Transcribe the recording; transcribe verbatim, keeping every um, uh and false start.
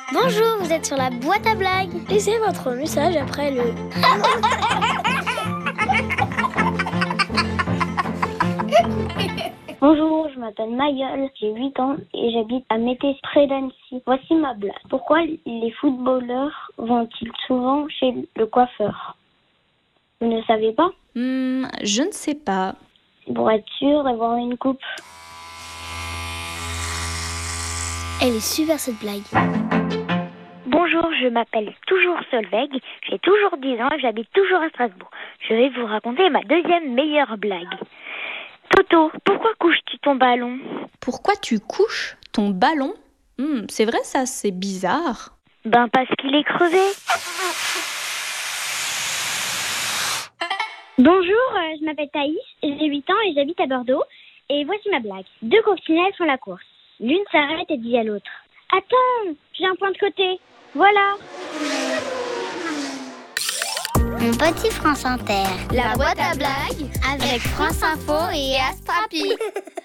Bonjour, vous êtes sur la boîte à blagues. Laissez votre message après le... Bonjour, je m'appelle Mayol, j'ai huit ans et j'habite à Mété, près d'Annecy. Voici ma blague. Pourquoi les footballeurs vont-ils souvent chez le coiffeur? Vous ne savez pas? Hmm, je ne sais pas. Pour être sûr d'avoir une coupe. Elle est super cette blague. Bonjour, je m'appelle toujours Solveig, j'ai toujours dix ans et j'habite toujours à Strasbourg. Je vais vous raconter ma deuxième meilleure blague. Toto, pourquoi couches-tu ton ballon? Pourquoi tu couches ton ballon? Hmm, c'est vrai ça, c'est bizarre. Ben parce qu'il est crevé. Bonjour, euh, je m'appelle Thaïs, j'ai huit ans et j'habite à Bordeaux. Et voici ma blague. Deux coccinelles font la course. L'une s'arrête et dit à l'autre: Attends, j'ai un point de côté. Voilà. Mon petit France Inter. La boîte à blagues avec France Info et Astrapi.